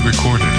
pre-recorded.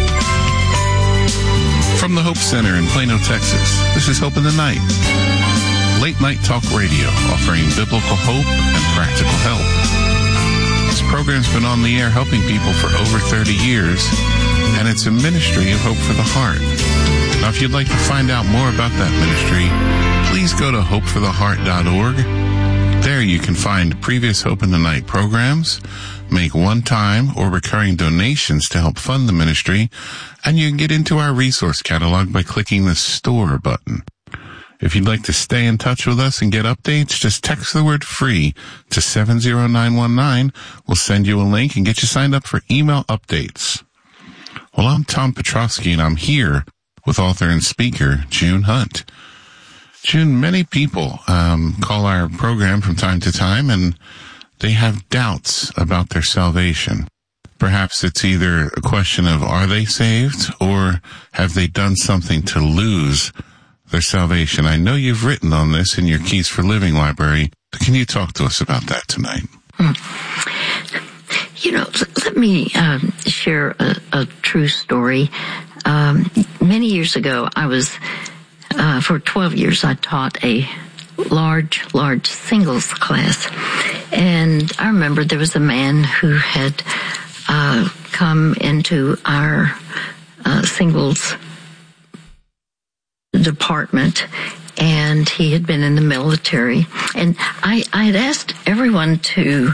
From the Hope Center in Plano, Texas, this is Hope in the Night. Late night talk radio offering biblical hope and practical help. This program's been on the air helping people for over 30 years, and it's a ministry of Hope for the Heart. Now, if you'd like to find out more about that ministry, please go to hopefortheheart.org. There you can find previous Hope in the Night programs, make one-time or recurring donations to help fund the ministry, and you can get into our resource catalog by clicking the Store button. If you'd like to stay in touch with us and get updates, just text the word FREE to 70919. We'll send you a link and get you signed up for email updates. Well, I'm Tom Petrosky, and I'm here with author and speaker June Hunt. June, many people call our program from time to time, and they have doubts about their salvation. Perhaps it's either a question of, are they saved, or have they done something to lose their salvation? I know you've written on this in your Keys for Living library. Can you talk to us about that tonight? You know, let me share a true story. Many years ago, I was, for 12 years, I taught a large singles class. And I remember there was a man who had come into our singles department, and he had been in the military. And I had asked everyone to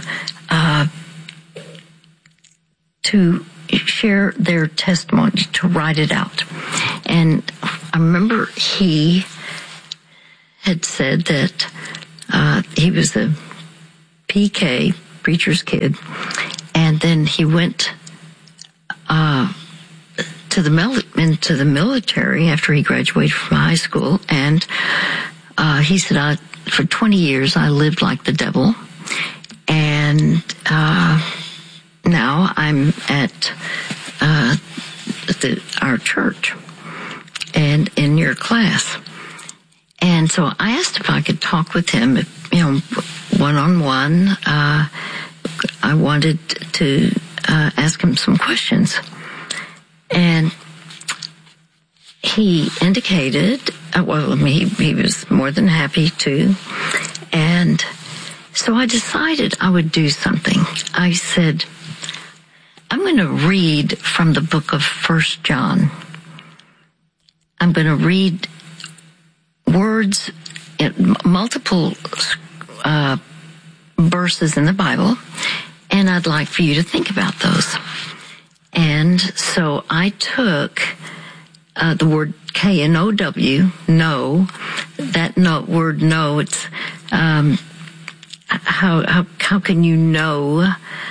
share their testimony, to write it out. And I remember he had said that he was a PK, preacher's kid, and then he went into the military after he graduated from high school, and he said, for 20 years I lived like the devil, and now I'm at our church and in your class. And so I asked if I could talk with him, one-on-one. I wanted to ask him some questions. And he indicated, he was more than happy to. And so I decided I would do something. I said, I'm going to read from the book of 1 John. I'm going to read words, multiple verses in the Bible, and I'd like for you to think about those. And so I took the word K-N-O-W, know, that word know, it's how can you know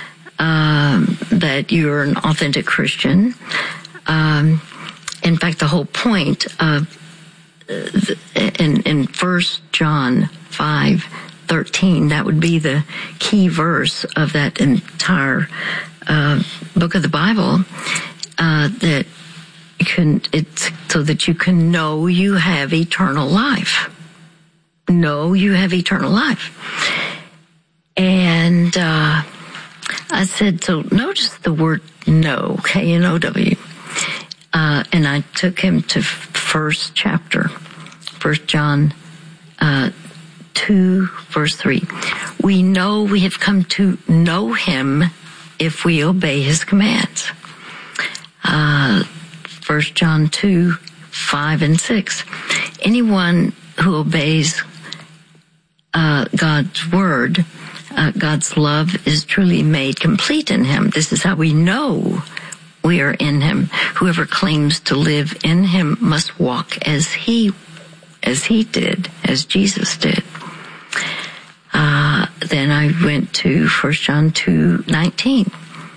that you're an authentic Christian? In fact, the whole point of in 1 John 5:13, that would be the key verse of that entire book of the Bible, that it's so that you can know you have eternal life. Know you have eternal life. And I said, so notice the word know, K-N-O-W. And I took him to first chapter, 1 John 2, verse 3. We know we have come to know him if we obey his commands. 1 John 2, 5 and 6. Anyone who obeys God's word, God's love is truly made complete in him. This is how we know we are in him. Whoever claims to live in him must walk as he did, as Jesus did. Then I went to 1 John 2:29.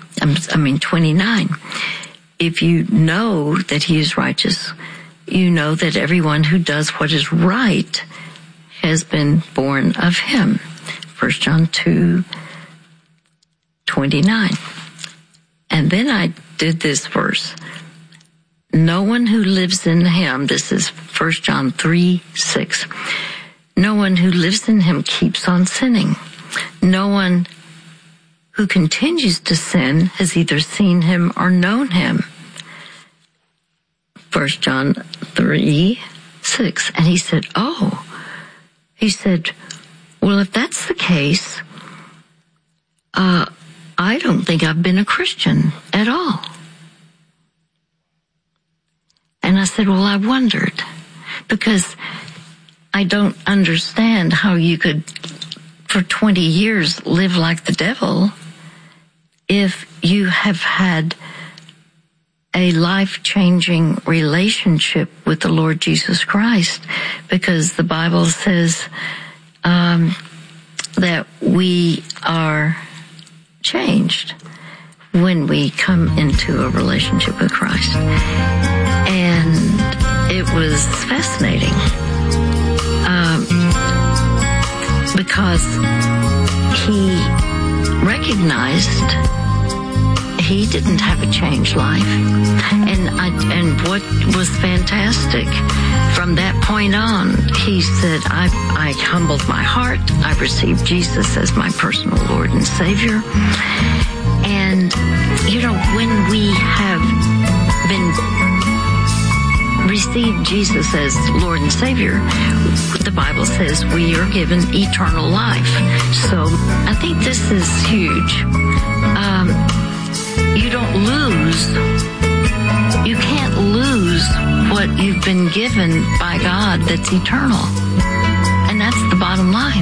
If you know that he is righteous, you know that everyone who does what is right has been born of him. 1 John 2:29. And then I did this verse. No one who lives in him, this is 1 John 3:6. No one who lives in him keeps on sinning. No one who continues to sin has either seen him or known him. 1 John 3:6. And he said, well, if that's the case, I don't think I've been a Christian at all. And I said, well, I wondered, because I don't understand how you could, for 20 years, live like the devil if you have had a life-changing relationship with the Lord Jesus Christ, because the Bible says that we are changed when we come into a relationship with Christ. And it was fascinating because he recognized he didn't have a changed life. And what was fantastic, from that point on, he said, I humbled my heart. I received Jesus as my personal Lord and Savior. And, when we have received Jesus as Lord and Savior, the Bible says we are given eternal life. So I think this is huge. You don't lose. You can't lose what you've been given by God that's eternal. And that's the bottom line.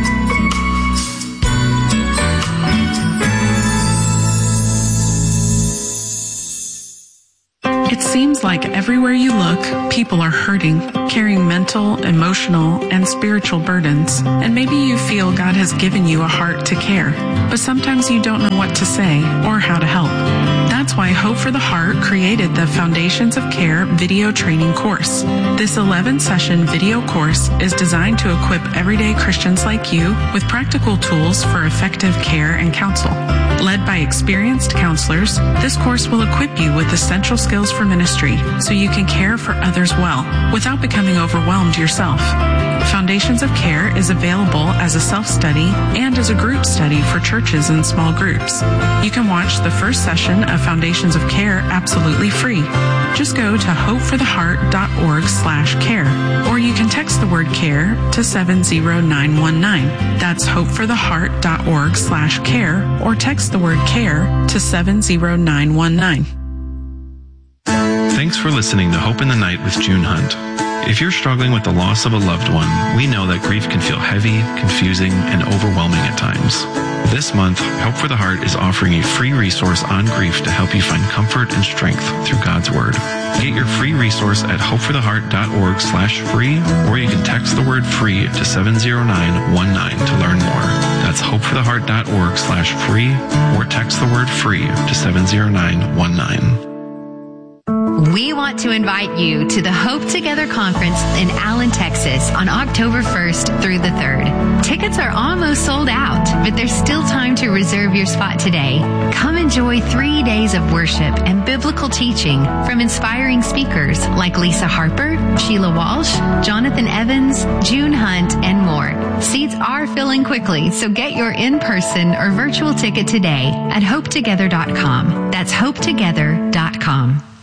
It seems like everywhere you look, people are hurting, carrying mental, emotional, and spiritual burdens. And maybe you feel God has given you a heart to care, but sometimes you don't know what to say or how to help. That's why Hope for the Heart created the Foundations of Care video training course. This 11-session video course is designed to equip everyday Christians like you with practical tools for effective care and counsel. Led by experienced counselors, this course will equip you with essential skills for ministry so you can care for others well without becoming overwhelmed yourself. Foundations of Care is available as a self-study and as a group study for churches and small groups. You can watch the first session of Foundations of Care absolutely free. Just go to hopefortheheart.org/care, or you can text the word CARE to 70919. That's hopefortheheart.org/care, or text the word CARE to 70919. Thanks for listening to Hope in the Night with June Hunt. If you're struggling with the loss of a loved one, we know that grief can feel heavy, confusing, and overwhelming at times. This month, Hope for the Heart is offering a free resource on grief to help you find comfort and strength through God's Word. Get your free resource at hopefortheheart.org/free, or you can text the word free to 70919 to learn more. That's hopefortheheart.org/free, or text the word free to 70919. We want to invite you to the Hope Together Conference in Allen, Texas on October 1st through the 3rd. Tickets are almost sold out, but there's still time to reserve your spot today. Come enjoy 3 days of worship and biblical teaching from inspiring speakers like Lisa Harper, Sheila Walsh, Jonathan Evans, June Hunt, and more. Seats are filling quickly, so get your in-person or virtual ticket today at hopetogether.com. That's hopetogether.com.